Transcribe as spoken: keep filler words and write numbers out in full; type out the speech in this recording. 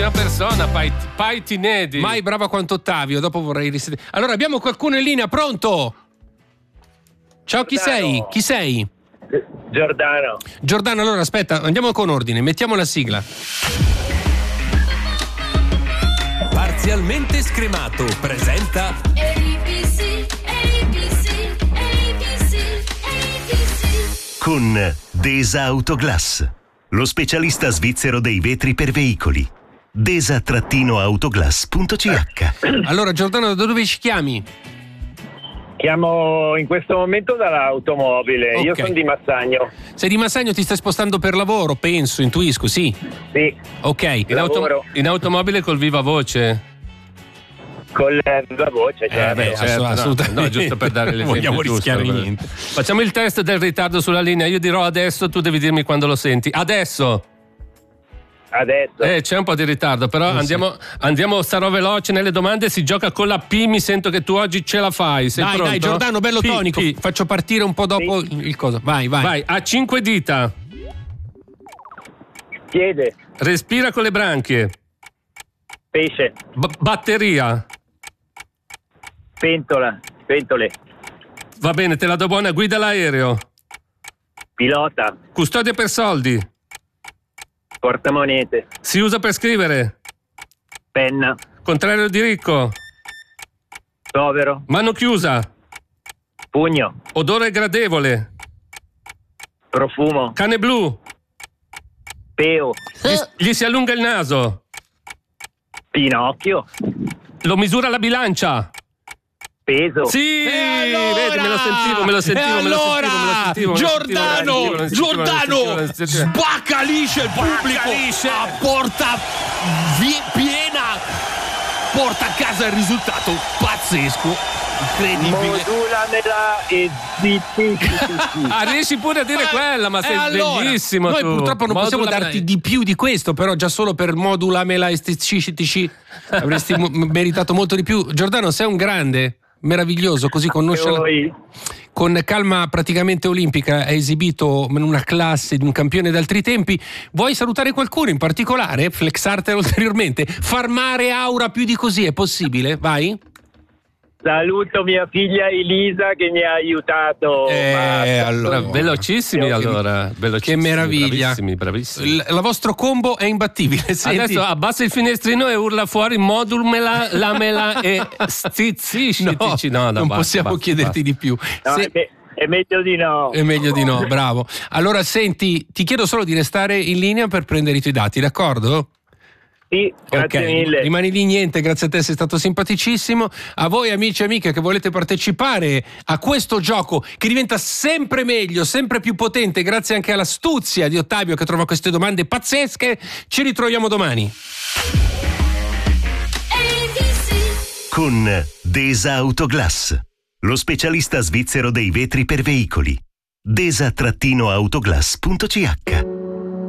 bravissima persona, Paiti Nedi. Mai brava quanto Ottavio, dopo vorrei risentire. Allora, abbiamo qualcuno in linea, pronto? Ciao, chi Giordano. sei? Chi sei? Giordano. Giordano, allora aspetta, andiamo con ordine, mettiamo la sigla. Parzialmente scremato presenta A B C, A B C, A B C, A B C. Con Desa Autoglass, lo specialista svizzero dei vetri per veicoli. desa autoglass punto c h. Allora, Giordano, da dove ci chiami? Chiamo in questo momento dall'automobile. Ok. Io sono di Massagno. Sei di Massagno, ti stai spostando per lavoro, penso, intuisco, sì. Sì, Ok. In, auto- lavoro. in automobile col viva voce. con la, la voce, cioè, Eh, beh, certo, assolut- no, assolutamente. no, giusto per dare l'esempio Non vogliamo giusto, rischiare per- niente. Facciamo il test del ritardo sulla linea. Io dirò adesso, tu devi dirmi quando lo senti. Adesso. adesso. Eh, c'è un po' di ritardo, però andiamo, andiamo, sarò veloce nelle domande. Si gioca con la P. Mi sento che tu oggi ce la fai. Sei Dai, pronto? dai, Giordano, bello P, tonico. P. Faccio partire un po' dopo il coso. Vai, vai. Vai, ha cinque dita. Piede, Respira con le branchie. pesce, B- batteria. pentola, pentole, Va bene, te la do buona. Guida l'aereo. pilota, Custodia per soldi. portamonete, Si usa per scrivere. penna, Contrario di ricco. povero, Mano chiusa. pugno, Odore gradevole. profumo, Cane blu. peo, Gli, gli si allunga il naso. Pinocchio, Lo misura la bilancia. peso. Sì, E allora? vedi, me lo sentivo, me lo sentivo, E me lo allora? sentivo, me lo sentivo, me lo sentivo, Giordano, me lo sentivo, me lo sentivo, Giordano, me lo sentivo. sbaccalisce il pubblico a porta vi- piena, porta a casa il risultato pazzesco, incredibile. Modulamela e zitti. Ah, riesci pure a dire Eh, quella, ma sei eh, allora, bellissimo noi tu. purtroppo non possiamo Modulamela- darti di più di questo, però già solo per modulamela e stc avresti mo- meritato molto di più. Giordano, sei un grande, meraviglioso, così con nonchala- Poi, con calma praticamente olimpica hai esibito una classe di un campione d'altri tempi. Vuoi salutare qualcuno in particolare? Flexartela ulteriormente? Farmare aura più di così è possibile? Vai. saluto mia figlia Elisa che mi ha aiutato. Eh, Basta. allora. Bra- velocissimi Che- allora, velocissimi, Che meraviglia. Bravissimi, bravissimi. Il, la vostro combo è imbattibile. Senti. Adesso abbassa il finestrino e urla fuori modulmela, lamela e stizziscitici. No, no, non basta, possiamo basta, chiederti di più. No, Se- è, me- è meglio di no. È meglio di no, bravo. Allora, senti, ti chiedo solo di restare in linea per prendere i tuoi dati, d'accordo? Sì, grazie Ok, mille. rimani lì, niente, grazie a te, sei stato simpaticissimo. A voi amici e amiche che volete partecipare a questo gioco che diventa sempre meglio, sempre più potente, grazie anche all'astuzia di Ottavio che trova queste domande pazzesche, ci ritroviamo domani. A B C. Con Desa Autoglass, lo specialista svizzero dei vetri per veicoli. desa autoglass punto c h.